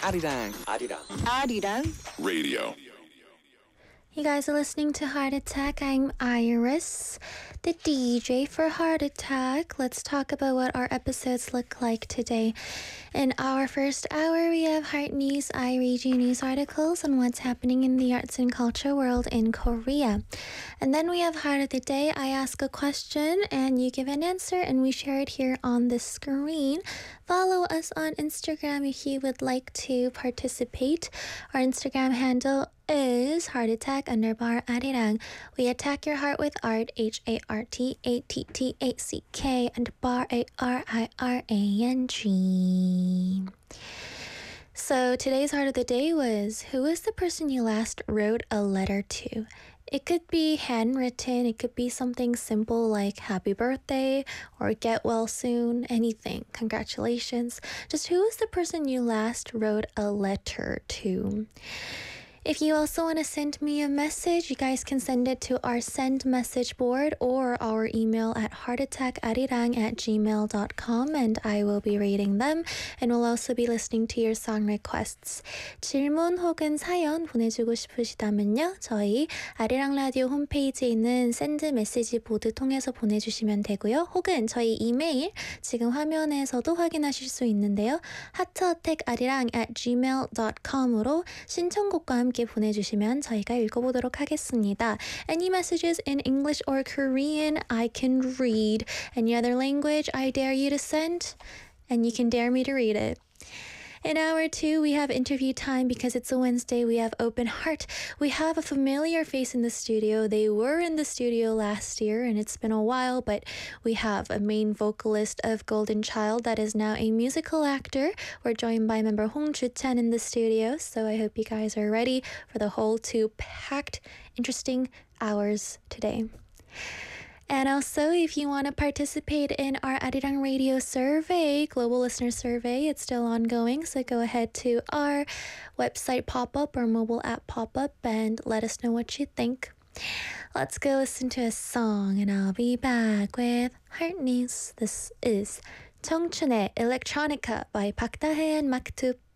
아리랑 Radio. You guys are listening to Heart Attack. I'm Iris, the DJ for Heart Attack. Let's talk about what our episodes look like today. In our first hour, we have Heart News. I read you news articles on what's happening in the arts and culture world in Korea. And then we have Heart of the Day. I ask a question and you give an answer and we share it here on the screen. Follow us on Instagram if you would like to participate. Our Instagram handle is heartattack_arirang. We attack your heart with art, HARTATTACK _ARIRANG. So today's Heart of the Day was, who is the person you last wrote a letter to? It could be handwritten, it could be something simple like happy birthday or get well soon, anything, congratulations. Just who is the person you last wrote a letter to? If you also want to send me a message, you guys can send it to our send message board or our email at heartattackarirang@gmail.com and I will be reading them and will also be listening to your song requests. 질문 혹은 사연 보내주고 싶으시다면요. 저희 아리랑 라디오 홈페이지에 있는 샌드 메시지 보드 통해서 보내주시면 되고요. 혹은 저희 이메일 지금 화면에서도 확인하실 수 있는데요. heartattackarirang@gmail.com으로 신청곡과 함께 보내주시면 저희가 읽어보도록 하겠습니다. Any messages in English or Korean, I can read. Any other language, I dare you to send, and you can dare me to read it. In hour 2, we have interview time because it's a Wednesday. We have Open Heart. We have a familiar face in the studio. They were in the studio last year and it's been a while, but we have a main vocalist of Golden Child that is now a musical actor. We're joined by member Hong Ju-chan in the studio, so I hope you guys are ready for the whole 2 packed, interesting hours today. And also, if you want to participate in our Arirang Radio survey, Global Listener Survey, it's still ongoing. So go ahead to our website pop-up or mobile app pop-up and let us know what you think. Let's go listen to a song and I'll be back with Heart News. This is 청춘의 Electronica by Park Da-hae and Maktub.